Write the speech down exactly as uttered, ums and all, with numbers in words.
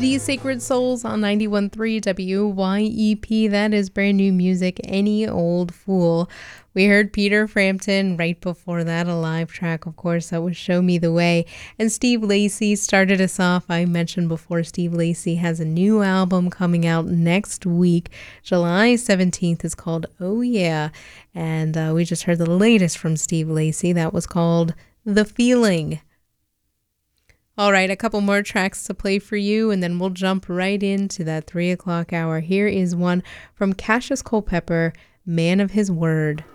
These Sacred Souls on ninety-one point three W Y E P. That is brand new music, Any Old Fool. We heard Peter Frampton right before that, a live track, of course, that was Show Me the Way. And Steve Lacy started us off. I mentioned before, Steve Lacy has a new album coming out next week. July seventeenth is called Oh Yeah. And uh, we just heard the latest from Steve Lacy. That was called The Feeling. All right, a couple more tracks to play for you, and then we'll jump right into that three o'clock hour. Here is one from Cassius Culpepper, Man of His Word.